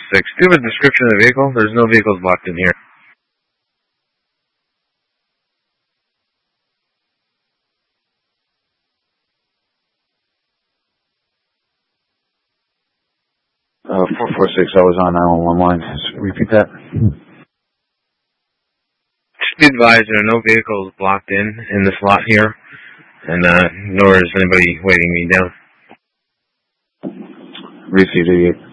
Do you have a description of the vehicle? There's no vehicles blocked in here. Uh, 446, I was on 911 line. Repeat that. Just be advised, there are no vehicles blocked in this lot here, and nor is anybody waiting me down. Received, idiot.